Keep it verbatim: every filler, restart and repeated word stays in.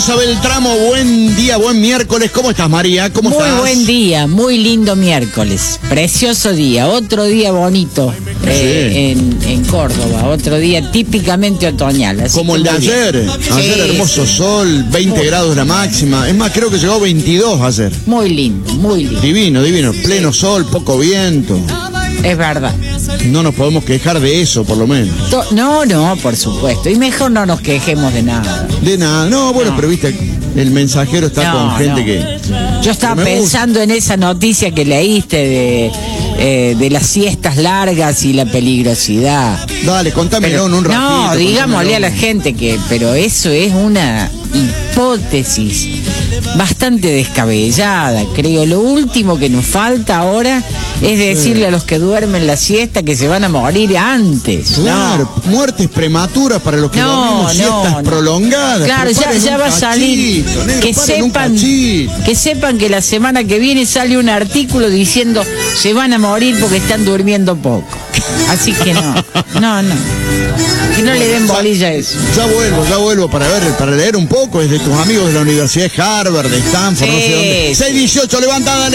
Rosa Beltramo, buen día, buen miércoles. ¿Cómo estás, María? ¿Cómo muy estás? Muy buen día, muy lindo miércoles. Precioso día, otro día bonito eh, sí. en, en Córdoba, otro día típicamente otoñal. Así como el de ayer. Bien. Ayer sí, hermoso sí. sol, veinte muy grados la máxima. Es más, creo que llegó a veintidós ayer. Muy lindo, muy lindo. Divino, divino. Pleno sol, poco viento. Es verdad. No nos podemos quejar de eso, por lo menos. No, no, por supuesto. Y mejor no nos quejemos de nada. De nada. No, bueno, no. Pero viste, el mensajero está no, con gente no. que... Yo estaba que pensando gusta. en esa noticia que leíste de, eh, de las siestas largas y la peligrosidad. Dale, contámelo en un ratito. No, digámosle a la gente que... Pero eso es una hipótesis bastante descabellada, creo. Lo último que nos falta ahora es decirle a los que duermen la siesta que se van a morir antes. Claro, no. Muertes prematuras para los que no, dormimos no, siestas no. prolongadas. Claro, ya, ya va a salir. Cachito, negro, que sepan, que sepan que la semana que viene sale un artículo diciendo se van a morir porque están durmiendo poco. Así que no, no, no. Que no le den bolilla a eso. Ya vuelvo, ya vuelvo para ver, para leer un poco. Es de tus amigos de la Universidad de Harvard, de Stanford, sí, no sé dónde. seis dieciocho, levantada.